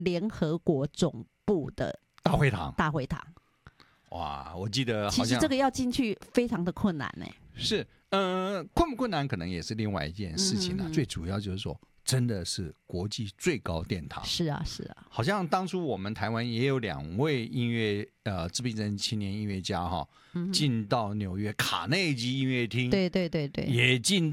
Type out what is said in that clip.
联合国总部的大会堂。哇，我记得好像其实这个要进去非常的困难呢。 是，困不困难可能也是另外一件事情最主要就是说，真的是国际最高殿堂。 是啊。 好像当初我们台湾也有2位音乐自闭症青年音乐家进到纽约卡内基音乐厅， 对， 也进